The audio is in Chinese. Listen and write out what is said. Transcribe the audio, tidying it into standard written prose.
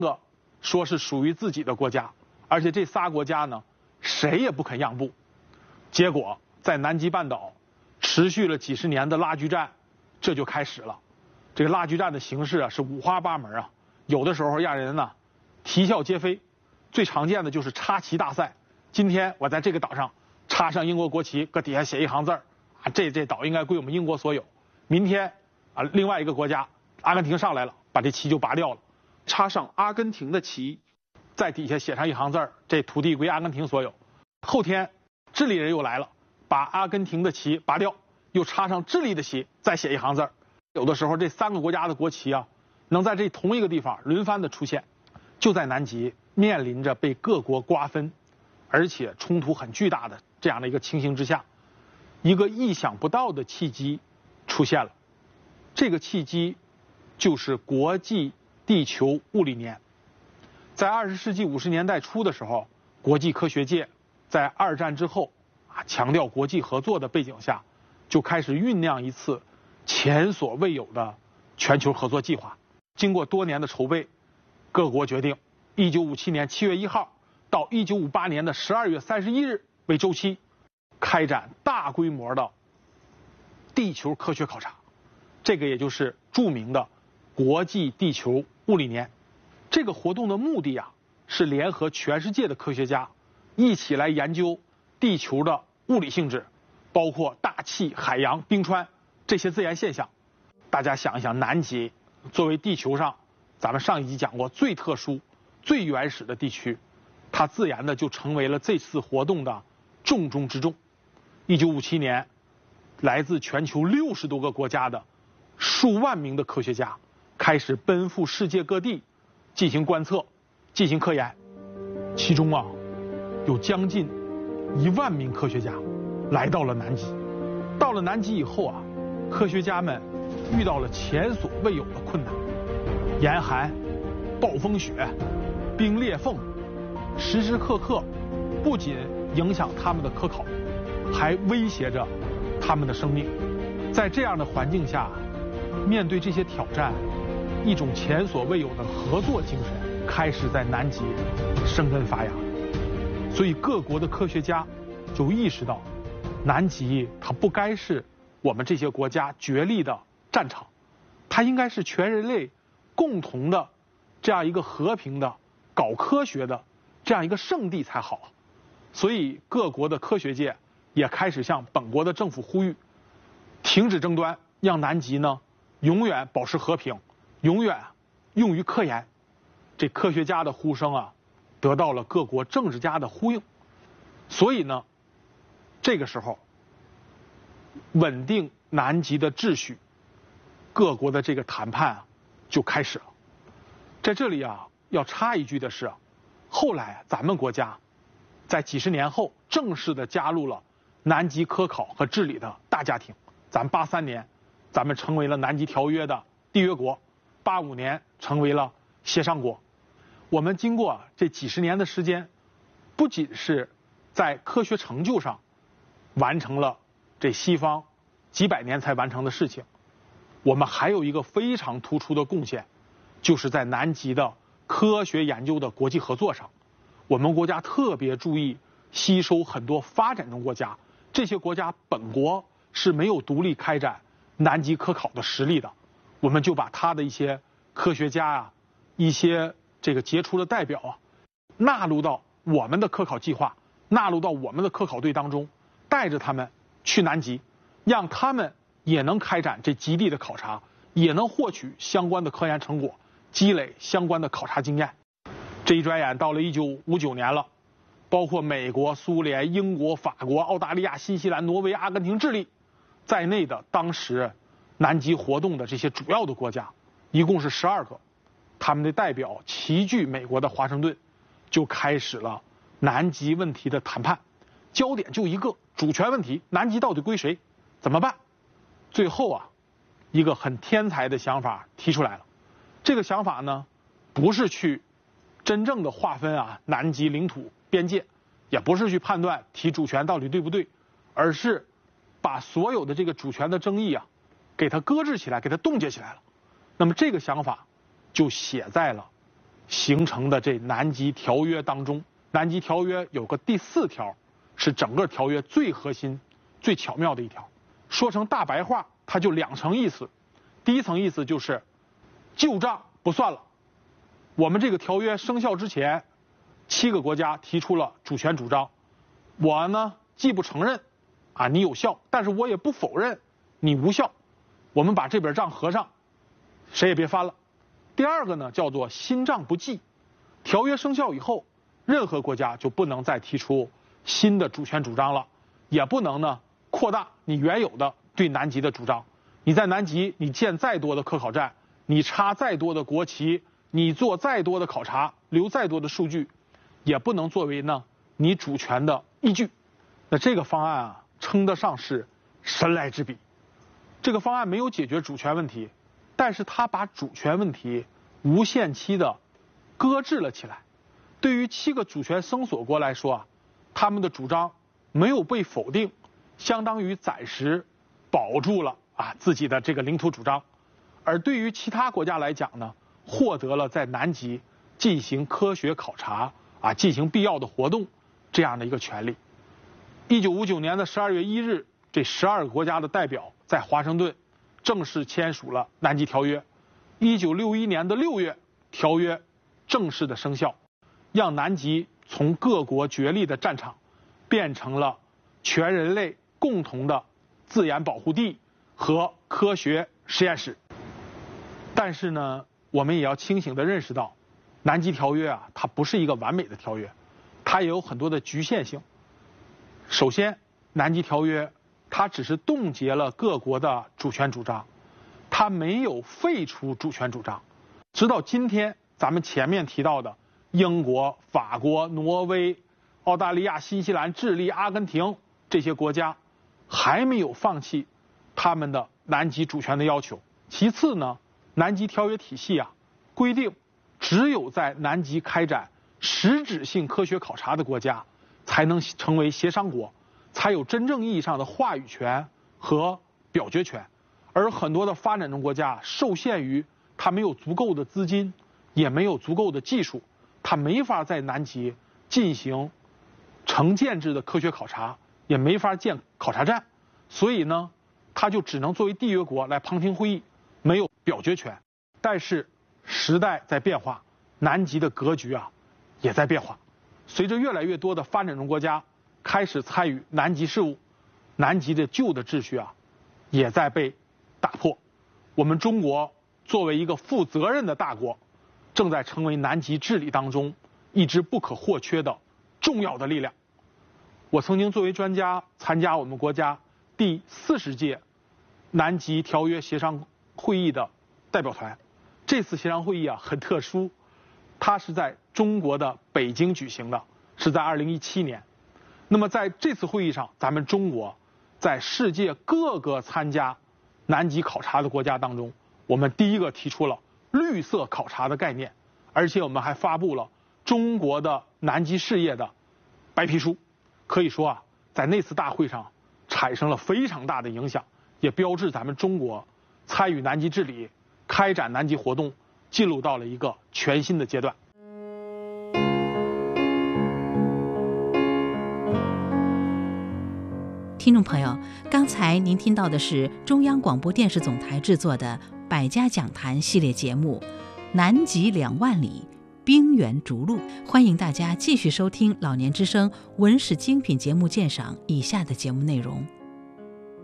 个说是属于自己的国家，而且这仨国家呢，谁也不肯让步。结果在南极半岛持续了几十年的拉锯战，这就开始了。这个拉锯战的形式啊是五花八门啊，有的时候让人呢啼笑皆非。最常见的就是插旗大赛。今天我在这个岛上插上英国国旗，搁底下写一行字儿啊，这岛应该归我们英国所有。明天啊，另外一个国家阿根廷上来了，把这旗就拔掉了，插上阿根廷的旗，在底下写上一行字儿，这土地归阿根廷所有。后天智利人又来了，把阿根廷的旗拔掉，又插上智利的旗，再写一行字儿。有的时候这三个国家的国旗啊，能在这同一个地方轮番的出现。就在南极面临着被各国瓜分，而且冲突很巨大的这样的一个情形之下，一个意想不到的契机出现了。这个契机就是国际地球物理年。在20世纪50年代初的时候，国际科学界在二战之后强调国际合作的背景下，就开始酝酿一次前所未有的全球合作计划。经过多年的筹备，各国决定1957年7月1号到1958年的12月31日为周期，开展大规模的地球科学考察。这个也就是著名的国际地球物理年。这个活动的目的啊，是联合全世界的科学家一起来研究地球的物理性质，包括大气、海洋、冰川这些自然现象。大家想一想，南极作为地球上咱们上一集讲过最特殊、最原始的地区，它自然的就成为了这次活动的重中之重。1957年，来自全球60多个国家的数万名的科学家开始奔赴世界各地进行观测、进行科研。其中啊，有将近1万名科学家来到了南极。到了南极以后啊，科学家们遇到了前所未有的困难，严寒、暴风雪、冰裂缝，时时刻刻不仅影响他们的科考，还威胁着他们的生命。在这样的环境下，面对这些挑战，一种前所未有的合作精神开始在南极生根发芽。所以各国的科学家就意识到，南极它不该是我们这些国家角力的战场，它应该是全人类共同的这样一个和平的搞科学的这样一个圣地才好。所以各国的科学界也开始向本国的政府呼吁，停止争端，让南极呢永远保持和平，永远用于科研。这科学家的呼声啊，得到了各国政治家的呼应。所以呢，这个时候稳定南极的秩序，各国的这个谈判啊就开始了。在这里啊，要插一句的是，后来咱们国家在几十年后正式的加入了南极科考和治理的大家庭。咱83年，咱们成为了南极条约的缔约国；85年成为了协商国。我们经过这几十年的时间，不仅是在科学成就上完成了这西方几百年才完成的事情，我们还有一个非常突出的贡献，就是在南极的科学研究的国际合作上，我们国家特别注意吸收很多发展中国家，这些国家本国是没有独立开展南极科考的实力的，我们就把他的一些科学家啊，一些这个杰出的代表啊，纳入到我们的科考计划，纳入到我们的科考队当中，带着他们去南极，让他们也能开展这极地的考察，也能获取相关的科研成果，积累相关的考察经验。这一转眼到了1959年了，包括美国、苏联、英国、法国、澳大利亚、新西兰、挪威、阿根廷、智利在内的当时南极活动的这些主要的国家，一共是12个，他们的代表齐聚美国的华盛顿，就开始了南极问题的谈判。焦点就一个，主权问题，南极到底归谁，怎么办？最后啊，一个很天才的想法提出来了。这个想法呢，不是去真正的划分啊南极领土边界，也不是去判断提主权到底对不对，而是把所有的这个主权的争议啊，给它搁置起来，给它冻结起来了。那么这个想法就写在了形成的这南极条约当中。南极条约有个第4条，是整个条约最核心、最巧妙的一条。说成大白话，它就2层意思。第一层意思就是旧账不算了。我们这个条约生效之前，7个国家提出了主权主张，我呢既不承认你有效，但是我也不否认你无效，我们把这本账合上，谁也别翻了。第二个呢叫做新账不记，条约生效以后，任何国家就不能再提出新的主权主张了，也不能呢扩大你原有的对南极的主张。你在南极你建再多的科考站，你插再多的国旗，你做再多的考察，留再多的数据，也不能作为呢你主权的依据。那这个方案称得上是神来之笔。这个方案没有解决主权问题，但是它把主权问题无限期的搁置了起来。对于7个主权声索国来说他们的主张没有被否定，相当于暂时保住了自己的这个领土主张。而对于其他国家来讲呢，获得了在南极进行科学考察进行必要的活动这样的一个权利。1959年的12月1日，这12个国家的代表在华盛顿正式签署了南极条约。1961年的6月，条约正式的生效，让南极从各国角力的战场变成了全人类共同的自然保护地和科学实验室。但是呢，我们也要清醒地认识到，南极条约它不是一个完美的条约，它也有很多的局限性。首先，南极条约它只是冻结了各国的主权主张，它没有废除主权主张。直到今天，咱们前面提到的英国、法国、挪威、澳大利亚、新西兰、智利、阿根廷这些国家还没有放弃他们的南极主权的要求。其次呢，南极条约体系规定，只有在南极开展实质性科学考察的国家才能成为协商国，才有真正意义上的话语权和表决权。而很多的发展中国家受限于它没有足够的资金，也没有足够的技术，它没法在南极进行成建制的科学考察，也没法建考察站，所以呢，它就只能作为缔约国来旁听会议，没有表决权。但是时代在变化，南极的格局也在变化。随着越来越多的发展中国家开始参与南极事务，南极的旧的秩序也在被打破。我们中国作为一个负责任的大国，正在成为南极治理当中一支不可或缺的重要的力量。我曾经作为专家参加我们国家第40届南极条约协商会议的代表团。这次协商会议很特殊，它是在中国的北京举行的，是在2017年。那么在这次会议上，咱们中国在世界各个参加南极考察的国家当中，我们第一个提出了绿色考察的概念，而且我们还发布了中国的南极事业的白皮书。可以说在那次大会上产生了非常大的影响，也标志咱们中国参与南极治理、开展南极活动进入到了一个全新的阶段。 听众朋友，刚才您听到的是中央广播电视总台制作的百家讲坛系列节目《南极2万里，冰原逐鹿》，欢迎大家继续收听老年之声文史精品节目鉴赏以下的节目内容。